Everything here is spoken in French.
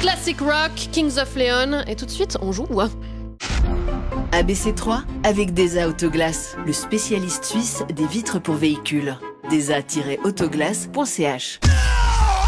Classic Rock, Kings of Leon, et tout de suite, on joue. ABC3 avec DESA Autoglace, le spécialiste suisse des vitres pour véhicules. DESA-autoglace.ch